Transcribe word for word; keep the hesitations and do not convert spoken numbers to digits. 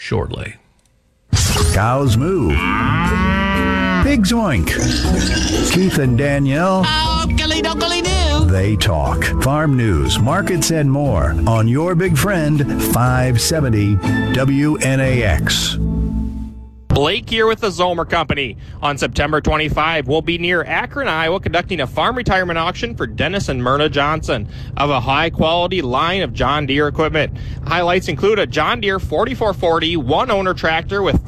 shortly. Cows moo. Pigs oink. Keith and Danielle. They talk. Farm news, markets, and more on your big friend, five seventy W N A X. Blake here with the Zomer Company. On September twenty-fifth, we'll be near Akron, Iowa, conducting a farm retirement auction for Dennis and Myrna Johnson of a high-quality line of John Deere equipment. Highlights include a John Deere forty-four forty one-owner tractor with